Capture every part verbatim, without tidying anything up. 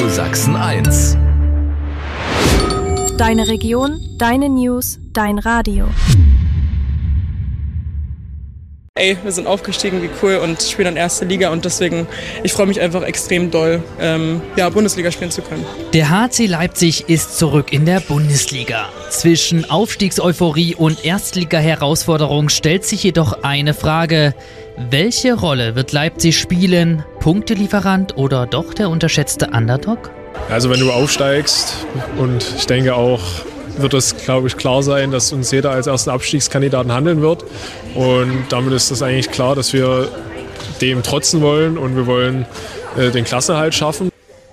Radio Sachsen eins. Deine Region, deine News, dein Radio. Ey, wir sind aufgestiegen, wie cool, und spielen in erster Liga und deswegen, ich freue mich einfach extrem doll, ähm, ja, Bundesliga spielen zu können. Der H C Leipzig ist zurück in der Bundesliga. Zwischen Aufstiegseuphorie und Erstliga-Herausforderung stellt sich jedoch eine Frage: Welche Rolle wird Leipzig spielen? Punktelieferant oder doch der unterschätzte Underdog? Also wenn du aufsteigst, und ich denke auch, wird es, glaube ich, klar sein, dass uns jeder als ersten Abstiegskandidaten handeln wird. Und damit ist es eigentlich klar, dass wir dem trotzen wollen und wir wollen äh, den Klassenerhalt schaffen.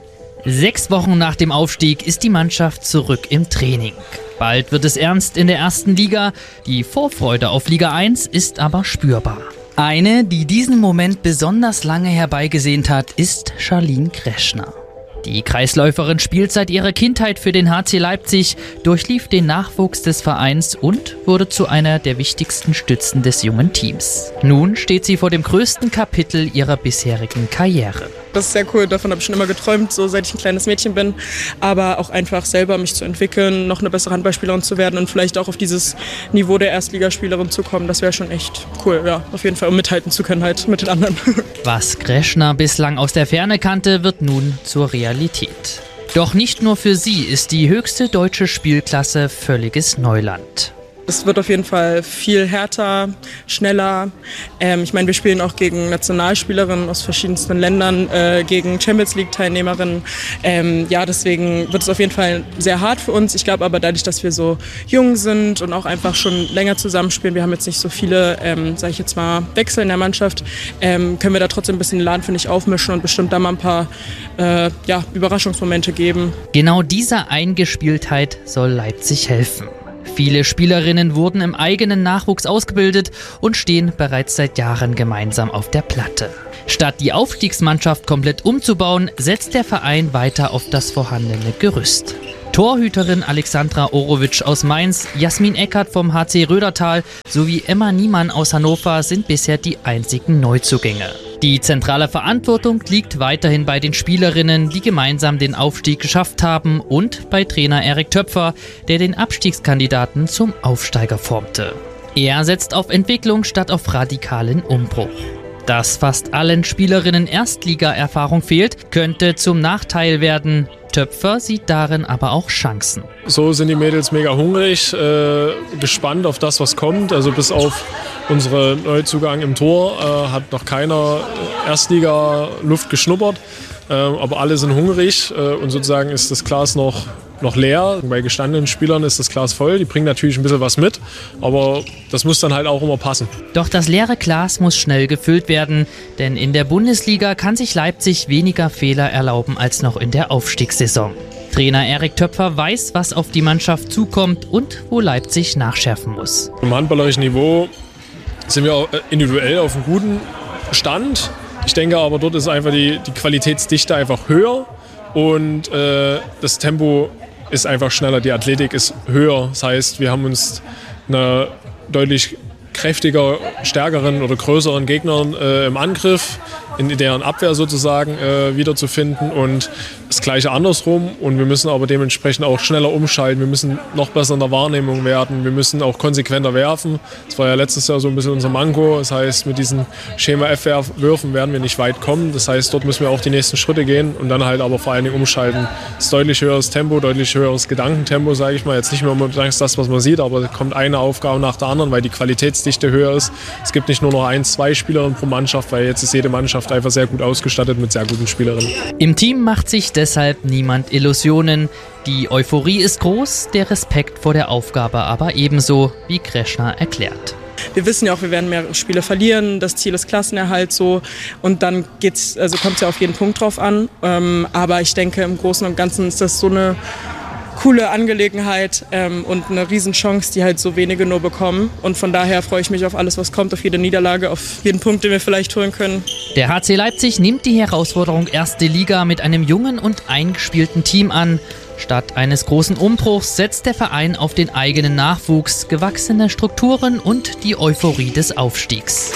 Sechs Wochen nach dem Aufstieg ist die Mannschaft zurück im Training. Bald wird es ernst in der ersten Liga. Die Vorfreude auf Liga eins ist aber spürbar. Eine, die diesen Moment besonders lange herbeigesehnt hat, ist Charlene Kreschner. Die Kreisläuferin spielt seit ihrer Kindheit für den H C Leipzig, durchlief den Nachwuchs des Vereins und wurde zu einer der wichtigsten Stützen des jungen Teams. Nun steht sie vor dem größten Kapitel ihrer bisherigen Karriere. Das ist sehr cool, davon habe ich schon immer geträumt, so seit ich ein kleines Mädchen bin. Aber auch einfach selber mich zu entwickeln, noch eine bessere Handballspielerin zu werden und vielleicht auch auf dieses Niveau der Erstligaspielerin zu kommen. Das wäre schon echt cool, ja, auf jeden Fall, um mithalten zu können halt mit den anderen. Was Kreschner bislang aus der Ferne kannte, wird nun zur Realität. Doch nicht nur für sie ist die höchste deutsche Spielklasse völliges Neuland. Es wird auf jeden Fall viel härter, schneller. Ähm, ich meine, wir spielen auch gegen Nationalspielerinnen aus verschiedensten Ländern, äh, gegen Champions-League-Teilnehmerinnen. Ähm, ja, deswegen wird es auf jeden Fall sehr hart für uns. Ich glaube aber dadurch, dass wir so jung sind und auch einfach schon länger zusammenspielen, wir haben jetzt nicht so viele, ähm, sage ich jetzt mal, Wechsel in der Mannschaft, ähm, können wir da trotzdem ein bisschen den Laden, finde ich, aufmischen und bestimmt da mal ein paar äh, ja, Überraschungsmomente geben. Genau dieser Eingespieltheit soll Leipzig helfen. Viele Spielerinnen wurden im eigenen Nachwuchs ausgebildet und stehen bereits seit Jahren gemeinsam auf der Platte. Statt die Aufstiegsmannschaft komplett umzubauen, setzt der Verein weiter auf das vorhandene Gerüst. Torhüterin Alexandra Orowitsch aus Mainz, Jasmin Eckert vom H C Rödertal sowie Emma Niemann aus Hannover sind bisher die einzigen Neuzugänge. Die zentrale Verantwortung liegt weiterhin bei den Spielerinnen, die gemeinsam den Aufstieg geschafft haben, und bei Trainer Erik Töpfer, der den Abstiegskandidaten zum Aufsteiger formte. Er setzt auf Entwicklung statt auf radikalen Umbruch. Dass fast allen Spielerinnen Erstliga-Erfahrung fehlt, könnte zum Nachteil werden. Töpfer sieht darin aber auch Chancen. So sind die Mädels mega hungrig, äh, gespannt auf das, was kommt. Also bis auf unsere Neuzugang im Tor äh, hat noch keiner Erstliga-Luft geschnuppert. Äh, aber alle sind hungrig äh, und sozusagen ist das Glas noch, noch leer. Bei gestandenen Spielern ist das Glas voll. Die bringen natürlich ein bisschen was mit, aber das muss dann halt auch immer passen. Doch das leere Glas muss schnell gefüllt werden, denn in der Bundesliga kann sich Leipzig weniger Fehler erlauben als noch in der Aufstiegssaison. Trainer Erik Töpfer weiß, was auf die Mannschaft zukommt und wo Leipzig nachschärfen muss. Im handballerischen Niveau sind wir individuell auf einem guten Stand. Ich denke aber, dort ist einfach die, die Qualitätsdichte einfach höher und äh, das Tempo ist einfach schneller, die Athletik ist höher. Das heißt, wir haben uns eine deutlich kräftiger, stärkeren oder größeren Gegnern äh, im Angriff, in deren Abwehr sozusagen äh, wiederzufinden, und das Gleiche andersrum. Und wir müssen aber dementsprechend auch schneller umschalten. Wir müssen noch besser in der Wahrnehmung werden. Wir müssen auch konsequenter werfen. Das war ja letztes Jahr so ein bisschen unser Manko. Das heißt, mit diesen Schema-F-Würfen werden wir nicht weit kommen. Das heißt, dort müssen wir auch die nächsten Schritte gehen und dann halt aber vor allen Dingen umschalten. Das ist deutlich höheres Tempo, deutlich höheres Gedankentempo, sage ich mal. Jetzt nicht mehr unbedingt das, was man sieht, aber es kommt eine Aufgabe nach der anderen, weil die Qualitätsdichte höher ist. Es gibt nicht nur noch ein, zwei Spielerinnen pro Mannschaft, weil jetzt ist jede Mannschaft einfach sehr gut ausgestattet mit sehr guten Spielerinnen. Im Team macht sich deshalb niemand Illusionen. Die Euphorie ist groß, der Respekt vor der Aufgabe aber ebenso, wie Kreschner erklärt. Wir wissen ja auch, wir werden mehrere Spiele verlieren. Das Ziel ist Klassenerhalt so. Und dann geht's, also kommt es ja auf jeden Punkt drauf an. Ähm, aber ich denke, im Großen und Ganzen ist das so eine coole Angelegenheit ähm, und eine Riesenchance, die halt so wenige nur bekommen. Und von daher freue ich mich auf alles, was kommt, auf jede Niederlage, auf jeden Punkt, den wir vielleicht holen können. Der H C Leipzig nimmt die Herausforderung Erste Liga mit einem jungen und eingespielten Team an. Statt eines großen Umbruchs setzt der Verein auf den eigenen Nachwuchs, gewachsene Strukturen und die Euphorie des Aufstiegs.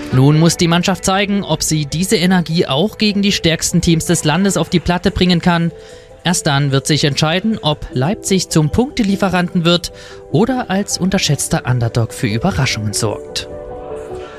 Nun muss die Mannschaft zeigen, ob sie diese Energie auch gegen die stärksten Teams des Landes auf die Platte bringen kann. Erst dann wird sich entscheiden, ob Leipzig zum Punktelieferanten wird oder als unterschätzter Underdog für Überraschungen sorgt.